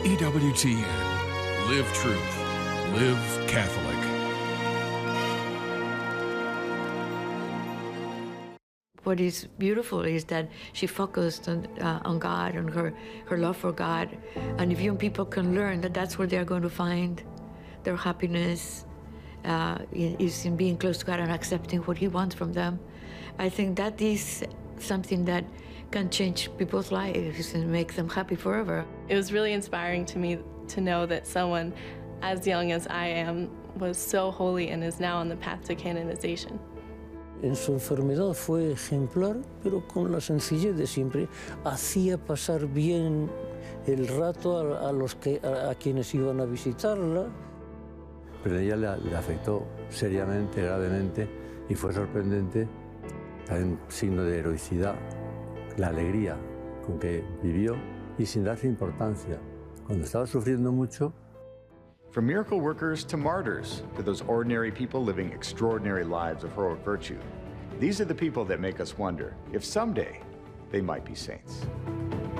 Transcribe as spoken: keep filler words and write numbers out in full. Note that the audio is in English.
E W T N. Live truth. Live Catholic. What is beautiful is that she focused on, uh, on God, on her, her love for God. And if young people can learn that that's where they're going to find their happiness, uh, is in being close to God and accepting what He wants from them, I think that is something that can change people's lives and make them happy forever. It was really inspiring to me to know that someone as young as I am was so holy and is now on the path to canonization. En su enfermedad fue ejemplar, pero con la sencillez de siempre. Hacía pasar bien el rato a, a, los que, a, a quienes iban a visitarla. Pero a ella le, le afectó seriamente, gravemente, y fue sorprendente, también signo de heroicidad, la alegría con que vivió y sin darse importancia. Cuando estaba sufriendo mucho. From miracle workers to martyrs, to those ordinary people living extraordinary lives of heroic virtue, these are the people that make us wonder if someday they might be saints.